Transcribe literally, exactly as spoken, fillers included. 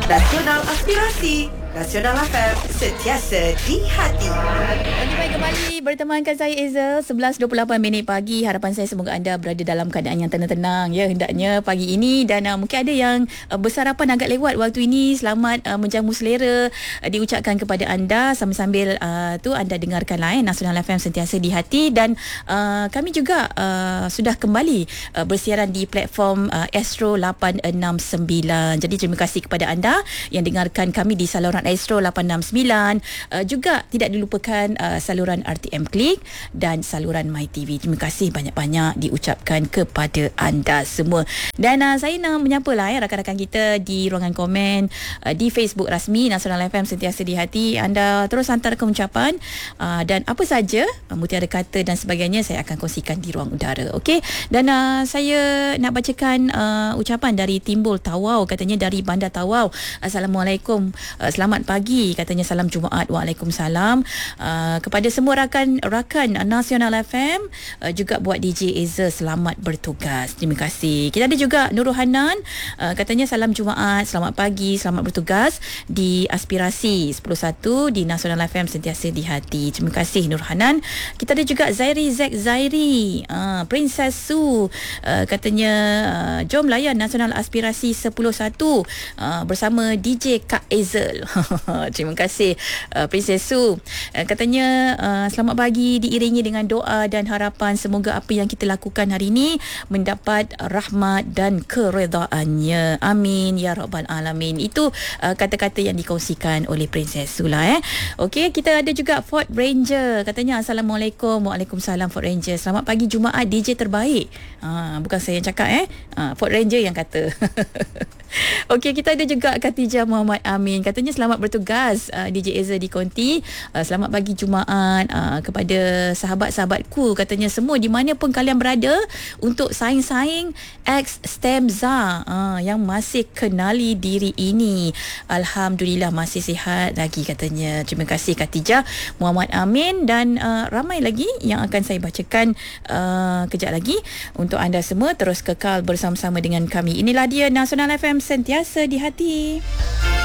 Nasional Aspirasi, Nasional F M, sentiasa di hati. Pagi baik kembali bertemankan saya Eza. sebelas dua puluh lapan minit pagi. Harapan saya semoga anda berada dalam keadaan yang tenang-tenang ya hendaknya pagi ini. Dan uh, mungkin ada yang uh, bersarapan agak lewat waktu ini. Selamat uh, menjamu selera uh, diucapkan kepada anda sambil-sambil uh, tu anda dengarkan lain Nasional F M sentiasa di hati. Dan uh, kami juga uh, sudah kembali uh, bersiaran di platform uh, Astro lapan enam sembilan. Jadi terima kasih kepada anda yang dengarkan kami di saluran Astro lapan enam sembilan. Uh, juga tidak dilupakan uh, saluran R T M Klik dan saluran MyTV. Terima kasih banyak-banyak diucapkan kepada anda semua. Dan uh, saya nak menyapa lah ya rakan-rakan kita di ruangan komen uh, di Facebook rasmi Nasional F M sentiasa di hati. Anda terus hantarkan ucapan uh, dan apa saja uh, mutiara kata dan sebagainya saya akan kongsikan di ruang udara. Okey. Dan uh, saya nak bacakan uh, ucapan dari Timbul Tawau, katanya dari Bandar Tawau. Assalamualaikum. Uh, selamat pagi, katanya salam Jumaat. Waalaikumsalam. Uh, kepada semua rakan-rakan Nasional F M, uh, juga buat D J Eza selamat bertugas. Terima kasih. Kita ada juga Nurul Hanan, uh, katanya salam Jumaat, selamat pagi, selamat bertugas di Aspirasi sepuluh satu di Nasional F M sentiasa di hati. Terima kasih Nur Hanan. Kita ada juga Zairi Zek Zairi, uh, Princess Su, uh, katanya uh, jom layan Nasional Aspirasi sepuluh satu uh, bersama D J Kak Ezel. Terima kasih uh, Princess Su. Uh, katanya uh, selamat pagi, diiringi dengan doa dan harapan semoga apa yang kita lakukan hari ini mendapat rahmat dan keredaannya. Amin ya rabbal alamin. Itu uh, kata-kata yang dikongsikan oleh Princess Su lah eh. Okey, kita ada juga Ford Ranger, katanya assalamualaikum. Waalaikumsalam Ford Ranger. Selamat pagi Jumaat, D J terbaik. Uh, bukan saya yang cakap eh. Uh, Ford Ranger yang kata. Okey, kita ada juga Khatijah Muhammad Amin, katanya selamat bertugas uh, D J Eza di Konti. Uh, selamat pagi Jumaat uh, kepada sahabat-sahabatku, katanya semua di mana pun kalian berada, untuk saing-saing X Stemza uh, yang masih kenali diri ini. Alhamdulillah masih sihat lagi, katanya. Terima kasih Khatijah Muhammad Amin. Dan uh, ramai lagi yang akan saya bacakan uh, kejap lagi. Untuk anda semua terus kekal bersama-sama dengan kami. Inilah dia Nasional F M sentiasa di hati.